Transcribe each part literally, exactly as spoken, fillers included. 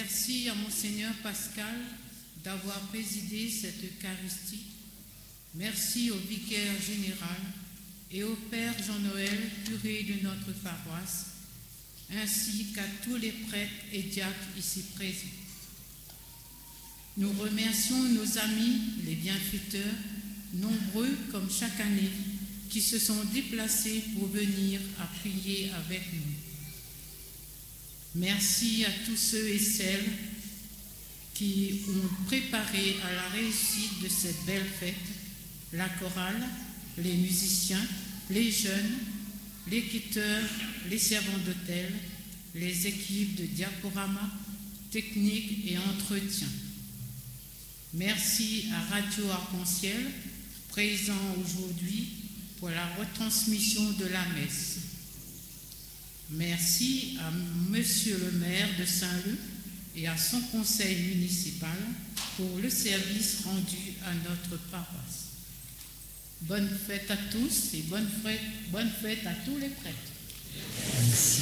Merci à Monseigneur Pascal d'avoir présidé cette Eucharistie. Merci au vicaire général et au Père Jean-Noël, curé de notre paroisse, ainsi qu'à tous les prêtres et diacres ici présents. Nous remercions nos amis, les bienfaiteurs, nombreux comme chaque année, qui se sont déplacés pour venir à prier avec nous. Merci à tous ceux et celles qui ont préparé à la réussite de cette belle fête, la chorale, les musiciens, les jeunes, les quitteurs, les servants d'hôtel, les équipes de diaporama, technique et entretien. Merci à Radio Arc-en-Ciel, présent aujourd'hui pour la retransmission de la messe. Merci à Monsieur le maire de Saint-Leu et à son conseil municipal pour le service rendu à notre paroisse. Bonne fête à tous et bonne fête, bonne fête à tous les prêtres. Merci.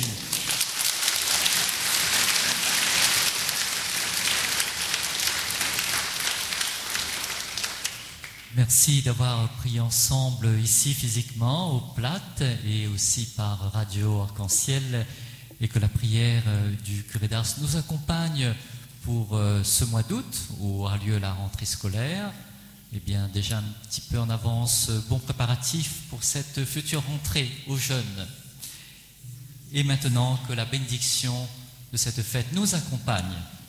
Merci d'avoir prié ensemble ici physiquement, au Plates, et aussi par Radio Arc-en-Ciel, et que la prière du curé d'Ars nous accompagne pour ce mois d'août, où aura lieu la rentrée scolaire. Eh bien, déjà un petit peu en avance, bon préparatif pour cette future rentrée aux jeunes. Et maintenant que la bénédiction de cette fête nous accompagne.